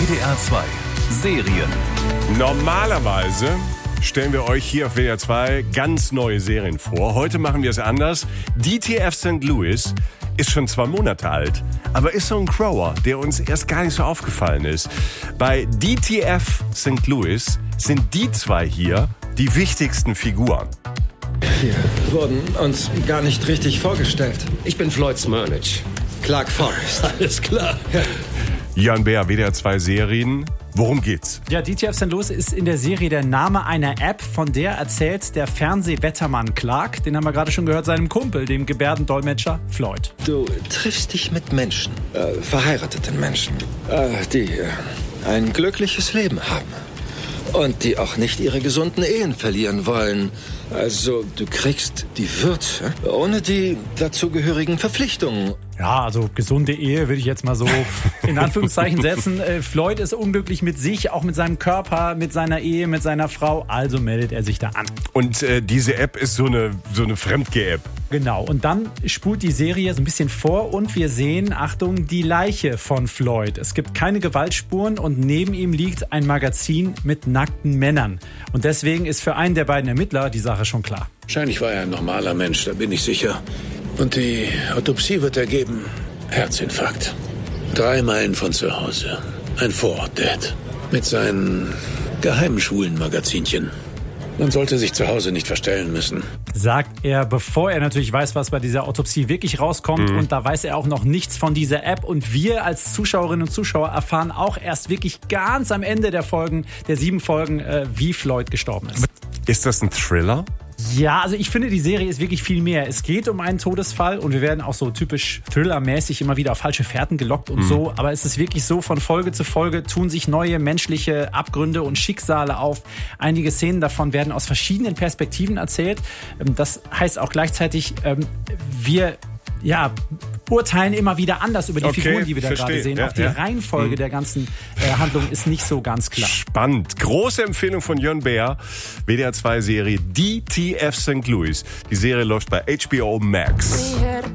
WDR 2 Serien. Normalerweise stellen wir euch hier auf WDR 2 ganz neue Serien vor. Heute machen wir es anders. DTF St. Louis ist schon 2 Monate alt, aber ist so ein Grower, der uns erst gar nicht so aufgefallen ist. Bei DTF St. Louis sind die zwei hier die wichtigsten Figuren. Wir wurden uns gar nicht richtig vorgestellt. Ich bin Floyd Smurnage. Clark Forrest. Alles klar. Ja. Jan Beer, WDR 2 Serien. Worum geht's? Ja, DTF St. Louis ist in der Serie der Name einer App, von der erzählt der Fernsehwettermann Clark, den haben wir gerade schon gehört, seinem Kumpel, dem Gebärdendolmetscher Floyd. Du triffst dich mit Menschen, verheirateten Menschen, die ein glückliches Leben haben. Und die auch nicht ihre gesunden Ehen verlieren wollen. Also, du kriegst die Würze ohne die dazugehörigen Verpflichtungen. Ja, also gesunde Ehe würde ich jetzt mal so in Anführungszeichen setzen. Floyd ist unglücklich mit sich, auch mit seinem Körper, mit seiner Ehe, mit seiner Frau. Also meldet er sich da an. Und diese App ist so eine Fremdgeh-App. Genau, und dann spult die Serie so ein bisschen vor und wir sehen, Achtung, die Leiche von Floyd. Es gibt keine Gewaltspuren und neben ihm liegt ein Magazin mit nackten Männern. Und deswegen ist für einen der beiden Ermittler die Sache schon klar. Wahrscheinlich war er ein normaler Mensch, da bin ich sicher. Und die Autopsie wird ergeben: Herzinfarkt. 3 Meilen von zu Hause. Ein Vorort-Dad. Mit seinen geheimen schwulen Magazinchen. Man sollte sich zu Hause nicht verstellen müssen. Sagt er, bevor er natürlich weiß, was bei dieser Autopsie wirklich rauskommt. Und da weiß er auch noch nichts von dieser App. Und wir als Zuschauerinnen und Zuschauer erfahren auch erst wirklich ganz am Ende der 7 Folgen, wie Floyd gestorben ist. Ist das ein Thriller? Ja, also ich finde, die Serie ist wirklich viel mehr. Es geht um einen Todesfall und wir werden auch so typisch Thriller-mäßig immer wieder auf falsche Fährten gelockt und so. Aber es ist wirklich so, von Folge zu Folge tun sich neue menschliche Abgründe und Schicksale auf. Einige Szenen davon werden aus verschiedenen Perspektiven erzählt. Das heißt auch gleichzeitig, wir urteilen immer wieder anders über die Figuren, die wir da gerade sehen. Auch die Reihenfolge der ganzen Handlung ist nicht so ganz klar. Spannend. Große Empfehlung von Jan Beer. WDR 2 Serie DTF St. Louis. Die Serie läuft bei HBO Max.